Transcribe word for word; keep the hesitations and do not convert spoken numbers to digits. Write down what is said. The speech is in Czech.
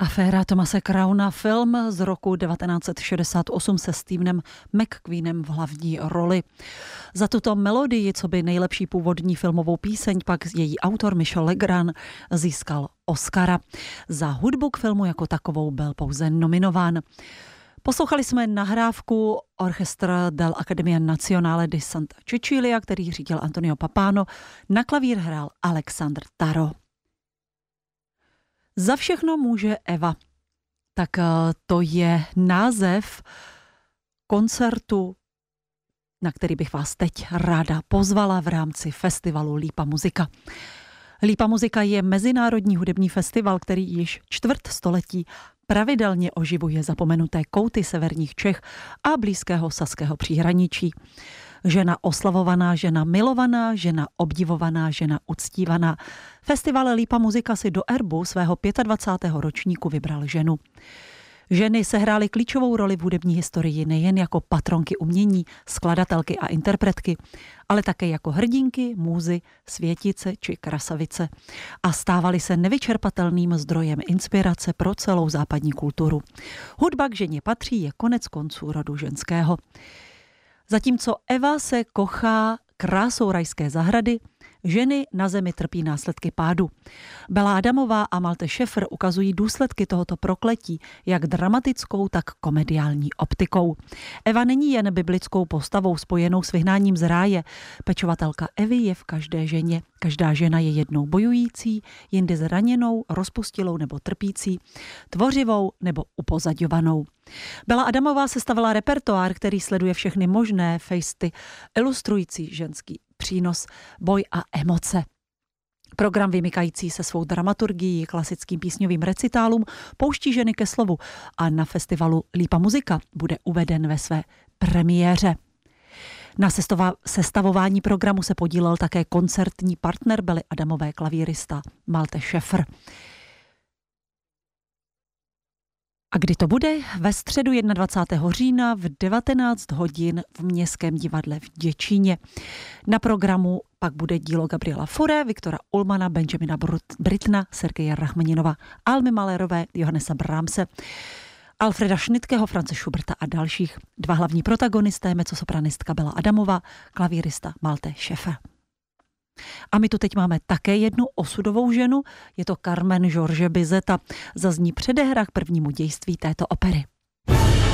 Aféra Thomase Crowna, film z roku devatenáct set šedesát osm se Stevenem McQueenem v hlavní roli. Za tuto melodii, co by nejlepší původní filmovou píseň, pak její autor Michel Legrand získal Oscara. Za hudbu k filmu jako takovou byl pouze nominován. Poslouchali jsme nahrávku Orchestra dell'Accademia Nazionale di Santa Cecilia, který řídil Antonio Papano. Na klavír hrál Alexandr Taro. Za všechno může Eva. Tak to je název koncertu, na který bych vás teď ráda pozvala v rámci festivalu Lípa Muzika. Lípa Muzika je mezinárodní hudební festival, který již čtvrt století pravidelně oživuje zapomenuté kouty severních Čech a blízkého saského příhraničí. Žena oslavovaná, žena milovaná, žena obdivovaná, žena uctívaná. Festival Lípa Muzika si do erbu svého dvacátého pátého ročníku vybral ženu. Ženy sehrály klíčovou roli v hudební historii nejen jako patronky umění, skladatelky a interpretky, ale také jako hrdinky, můzy, světice či krasavice. A stávaly se nevyčerpatelným zdrojem inspirace pro celou západní kulturu. Hudba k ženě patří, je konec konců rodu ženského. Zatímco Eva se kochá krásou rajské zahrady, ženy na zemi trpí následky pádu. Bela Adamová a Malte Šefr ukazují důsledky tohoto prokletí jak dramatickou, tak komediální optikou. Eva není jen biblickou postavou spojenou s vyhnáním z ráje. Pečovatelka Evy je v každé ženě. Každá žena je jednou bojující, jindy zraněnou, rozpustilou nebo trpící, tvořivou nebo upozaďovanou. Bela Adamová sestavila repertoár, který sleduje všechny možné fejsty, ilustrující ženský přínos, boj a emoce. Program vymykající se svou dramaturgií, klasickým písňovým recitálům pouští ženy ke slovu a na festivalu Lípa Muzika bude uveden ve své premiéře. Na sestavování programu se podílel také koncertní partner Bely Adamové, klavírista Malte Šefr. A kdy to bude? Ve středu dvacátého prvního října v devatenáct hodin v Městském divadle v Děčíně. Na programu pak bude dílo Gabriela Fauré, Viktora Ullmana, Benjamina Brittna, Sergeje Rachmaninova, Almy Malerové, Johannesa Brahmse, Alfreda Schnittkeho, France Schuberta a dalších. Dva hlavní protagonisté, mezzosopranistka Bela Adamová, klavírista Malte Šefr. A my tu teď máme také jednu osudovou ženu, je to Carmen George Bizeta. Zazní předehra k prvnímu dějství této opery.